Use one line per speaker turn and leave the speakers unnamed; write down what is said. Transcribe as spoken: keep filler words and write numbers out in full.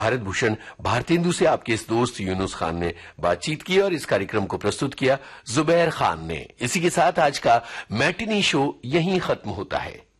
भारत भूषण भारतेंदु से आपके इस दोस्त यूनुस खान ने बातचीत की और इस कार्यक्रम को प्रस्तुत किया जुबैर खान ने। इसी के साथ आज का मैटिनी शो यहीं खत्म होता है।